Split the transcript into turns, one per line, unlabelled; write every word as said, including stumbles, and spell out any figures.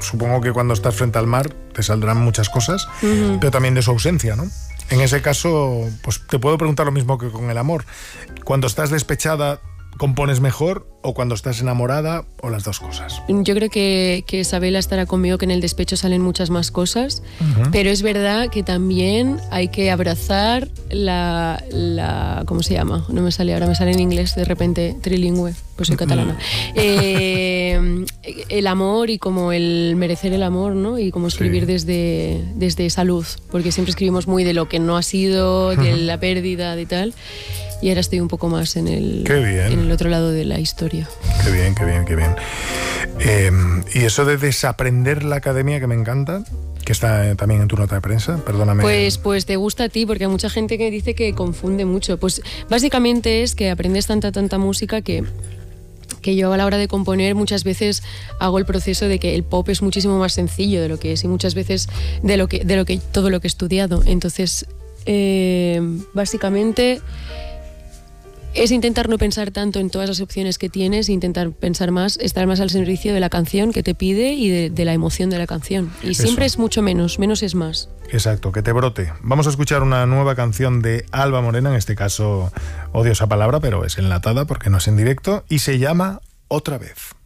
supongo que cuando estás frente al mar te saldrán muchas cosas, uh-huh. pero también de su ausencia, ¿no? En ese caso, pues te puedo preguntar lo mismo que con el amor. Cuando estás despechada, ¿compones mejor o cuando estás enamorada o las dos cosas?
Yo creo que, que Isabela estará conmigo que en el despecho salen muchas más cosas, uh-huh. pero es verdad que también hay que abrazar la, la... ¿Cómo se llama? No me sale ahora, me sale en inglés de repente, trilingüe, pues soy catalana. eh, el amor y como el merecer el amor, ¿no? Y como escribir sí. desde, desde esa luz, porque siempre escribimos muy de lo que no ha sido, de uh-huh. la pérdida, de tal. Y ahora estoy un poco más en el, en el otro lado de la historia.
Qué bien, qué bien, qué bien. Eh, y eso de desaprender la academia, que me encanta, que está también en tu nota de prensa, perdóname.
Pues, pues te gusta a ti, porque hay mucha gente que dice que confunde mucho. Pues básicamente es que aprendes tanta, tanta música que... que yo a la hora de componer muchas veces hago el proceso de que el pop es muchísimo más sencillo de lo que es y muchas veces de lo que, de lo que todo lo que he estudiado. Entonces, eh, básicamente... es intentar no pensar tanto en todas las opciones que tienes, intentar pensar más, estar más al servicio de la canción que te pide y de, de la emoción de la canción. Y Eso. siempre es mucho menos, menos es más.
Exacto, que te brote. Vamos a escuchar una nueva canción de Alba Morena, en este caso odio esa palabra, pero es enlatada porque no es en directo, y se llama Otra Vez.